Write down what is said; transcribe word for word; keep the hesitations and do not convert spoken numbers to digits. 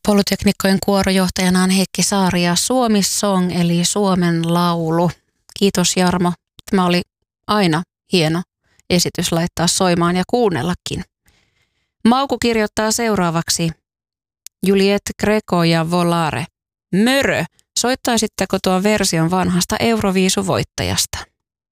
Poluteknikkojen kuorojohtajana on Heikki Saari ja Suomi Song eli Suomen laulu. Kiitos Jarmo. Tämä oli aina hieno esitys laittaa soimaan ja kuunnellakin. Mauku kirjoittaa seuraavaksi Juliette Greco ja Volare. Mörö, soittaisitteko tuon version vanhasta Euroviisuvoittajasta?